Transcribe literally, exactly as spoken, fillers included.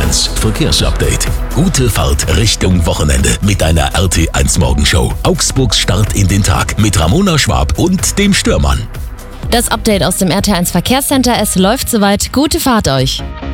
eins Verkehrsupdate. Gute Fahrt Richtung Wochenende mit einer R T eins Morgenshow. Augsburgs Start in den Tag mit Ramona Schwab und dem Störmann. Das Update aus dem R T eins Verkehrscenter. Es läuft soweit. Gute Fahrt euch.